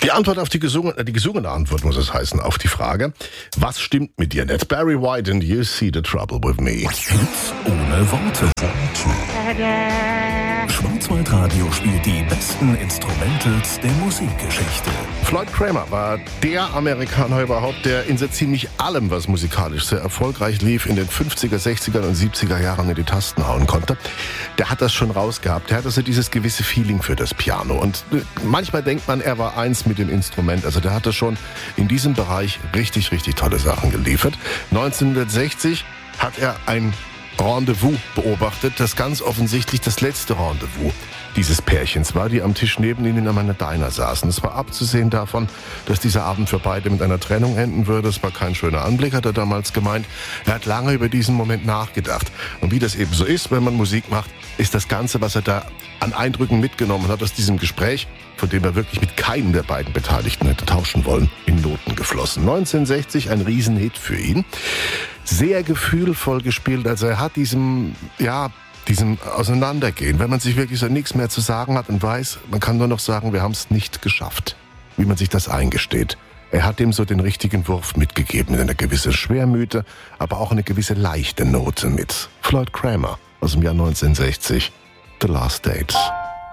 Die Antwort auf die gesungene Antwort muss es heißen, auf die Frage, was stimmt mit dir nicht? Barry White and You See the Trouble with Me. Hits ohne Worte. Schwarzwaldradio spielt die besten Instrumentals der Musikgeschichte. Floyd Cramer war der Amerikaner überhaupt, der in so ziemlich allem, was musikalisch sehr erfolgreich lief, in den 50er, 60er und 70er Jahren in die Tasten hauen konnte. Der hat das schon rausgehabt. Der hat also dieses gewisse Feeling für das Piano. Und manchmal denkt man, er war eins mit dem Instrument. Also der hatte schon in diesem Bereich richtig, richtig tolle Sachen geliefert. 1960 hat er ein Rendezvous beobachtet, das ganz offensichtlich das letzte Rendezvous dieses Pärchens war, die am Tisch neben ihnen in einer Diner saßen. Es war abzusehen davon, dass dieser Abend für beide mit einer Trennung enden würde. Es war kein schöner Anblick, hat er damals gemeint. Er hat lange über diesen Moment nachgedacht. Und wie das eben so ist, wenn man Musik macht, ist das Ganze, was er da an Eindrücken mitgenommen hat aus diesem Gespräch, von dem er wirklich mit keinem der beiden Beteiligten hätte tauschen wollen, in Noten geflossen. 1960 ein Riesenhit für ihn. Sehr gefühlvoll gespielt, also er hat diesem Auseinandergehen, wenn man sich wirklich so nichts mehr zu sagen hat und weiß, man kann nur noch sagen, wir haben es nicht geschafft, wie man sich das eingesteht. Er hat ihm so den richtigen Wurf mitgegeben, eine gewisse Schwermüte, aber auch eine gewisse leichte Note mit. Floyd Cramer aus dem Jahr 1960, The Last Date.